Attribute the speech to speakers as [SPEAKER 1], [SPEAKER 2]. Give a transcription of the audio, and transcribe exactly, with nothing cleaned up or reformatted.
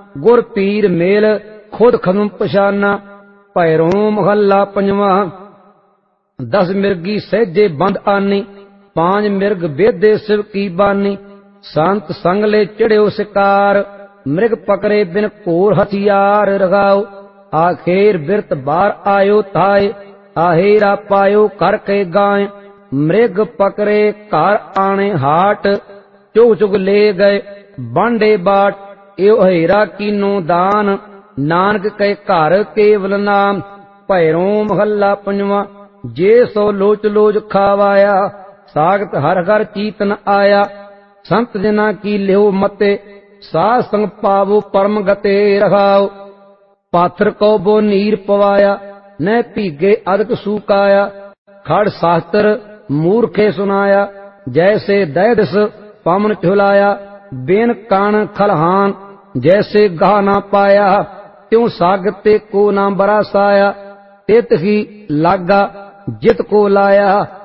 [SPEAKER 1] गुर पीर मेल खुद खसम पछाना। भैरों महला पंजवा। दस मिर्गी सहजे बंद आनी, पांच मिर्ग बेदे शिव की बानी। संत संग ले चढ़्यो शिकार, मृग पकड़े बिन घोर हथियार। रगाओ आखिर बिरत बार आयो थाए, आहेरा पायो कर के गाय। मृग पकड़े घर आने हाट, चुग चुग ले गए बांडे बाट। यो हेरा कीनो दान, नानक के घर केवल नाम। भैरों महला पंजवा। जे सो लोच लोच खावाया, सागत हर घर चीतन आया। संत जना की लियो मते, साध संग पावो परम गते। रखाओ पाथर को बो नीर पवाया, न भीगे अदक सूकाया। खड़ शास्त्र मूर्खे सुनाया, जैसे दैदस पामन झुलाया। बेन कान खलहान, जैसे गा ना पाया। त्यों सागते को ना बरासाया, तित ही लागा जित को लाया।